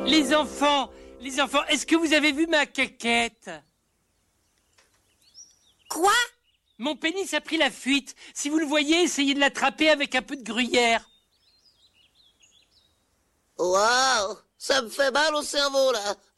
Les enfants, est-ce que vous avez vu ma caquette? Quoi? Mon pénis a pris la fuite. Si vous le voyez, essayez de l'attraper avec un peu de gruyère. Waouh, ça me fait mal au cerveau là.